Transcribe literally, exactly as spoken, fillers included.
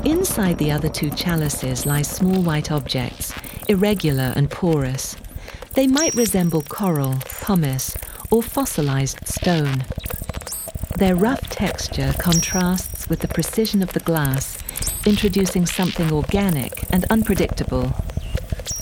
Inside the other two chalices lie small white objects, irregular and porous. They might resemble coral, pumice, or fossilized stone. Their rough texture contrasts with the precision of the glass, introducing something organic and unpredictable